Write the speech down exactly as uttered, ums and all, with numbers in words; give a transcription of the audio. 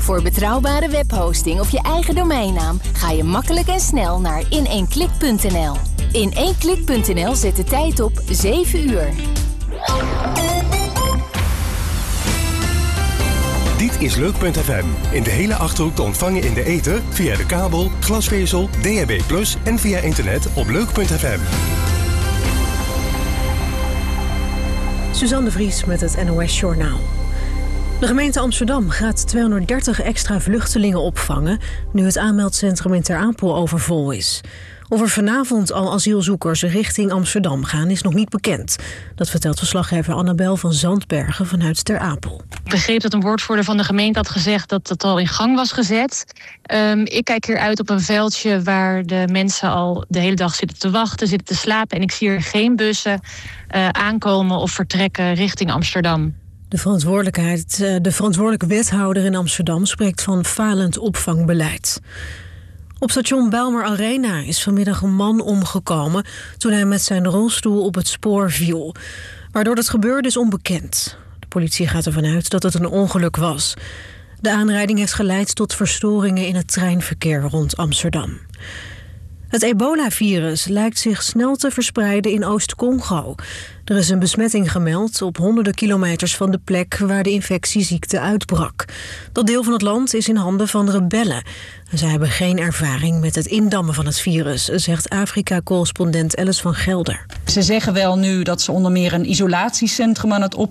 Voor betrouwbare webhosting of je eigen domeinnaam ga je makkelijk en snel naar in één klik punt n l. in één klik punt n l zet de tijd op zeven uur. Dit is Leuk punt f m. In de hele Achterhoek te ontvangen in de ether, via de kabel, glasvezel, D A B plus en via internet op Leuk punt f m. Suzanne de Vries met het N O S Journaal. De gemeente Amsterdam gaat tweehonderddertig extra vluchtelingen opvangen nu het aanmeldcentrum in Ter Apel overvol is. Of er vanavond al asielzoekers richting Amsterdam gaan is nog niet bekend. Dat vertelt verslaggever Annabel van Zandbergen vanuit Ter Apel. Ik begreep dat een woordvoerder van de gemeente had gezegd dat het al in gang was gezet. Um, ik kijk hier uit op een veldje waar de mensen al de hele dag zitten te wachten, zitten te slapen. En ik zie er geen bussen uh, aankomen of vertrekken richting Amsterdam. De, verantwoordelijkheid, de verantwoordelijke wethouder in Amsterdam spreekt van falend opvangbeleid. Op station Bijlmer Arena is vanmiddag een man omgekomen toen hij met zijn rolstoel op het spoor viel. Waardoor dat gebeurde is onbekend. De politie gaat ervan uit dat het een ongeluk was. De aanrijding heeft geleid tot verstoringen in het treinverkeer rond Amsterdam. Het ebola-virus lijkt zich snel te verspreiden in Oost-Congo. Er is een besmetting gemeld op honderden kilometers van de plek waar de infectieziekte uitbrak. Dat deel van het land is in handen van rebellen. Zij hebben geen ervaring met het indammen van het virus, zegt Afrika-correspondent Alice van Gelder. Ze zeggen wel nu dat ze onder meer een isolatiecentrum aan het opzetten